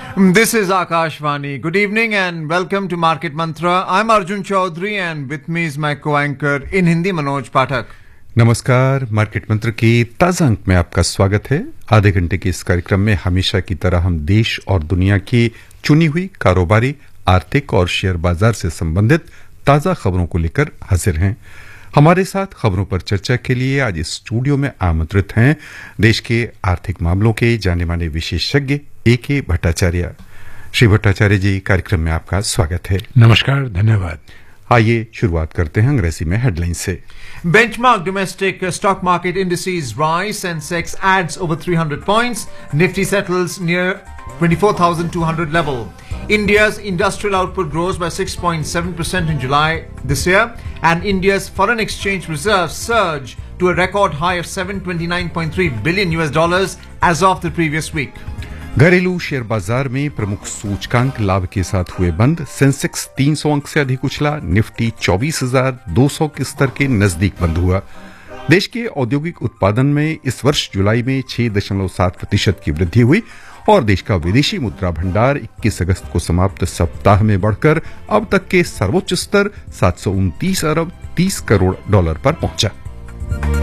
This is Akashvani. Good evening and welcome to Market Mantra. I'm Arjun Chaudhary and with me is my co-anchor in Hindi, Manoj Pathak. नमस्कार। Market मंत्र के ताजा अंक में आपका स्वागत है। आधे घंटे के इस कार्यक्रम में हमेशा की तरह हम देश और दुनिया की चुनी हुई कारोबारी, आर्थिक और शेयर बाजार से संबंधित ताजा खबरों को लेकर हाजिर हैं। हमारे साथ खबरों पर चर्चा के लिए आज इस स्टूडियो में आमंत्रित हैं देश के आर्थिक मामलों के जाने माने विशेषज्ञ A.K. भट्टाचार्य। श्री भट्टाचार्य जी, कार्यक्रम में आपका स्वागत है। नमस्कार, धन्यवाद। आइए शुरुआत करते हैं अंग्रेजी में हेडलाइन से। Benchmark domestic stock market indices rise. Sensex adds over 300 points. Nifty settles near 24,200 level. India's industrial output grows by 6.7% in July this year, and India's foreign exchange reserves surge to a record high of $729.3 billion as of the previous week. घरेलू share बाजार में प्रमुख सूचकांक लाभ के साथ हुए बंद। सेंसेक्स 300 अंक से अधिक उछला। निफ्टी 24,200 के स्तर के नजदीक बंद हुआ। देश के औद्योगिक उत्पादन में इस वर्ष जुलाई में 6.7% की वृद्धि हुई और देश का विदेशी मुद्रा भंडार 21 अगस्त को समाप्त सप्ताह में बढ़कर अब तक के सर्वोच्च स्तर $729 अरब 30 करोड़ पर पहुंचा।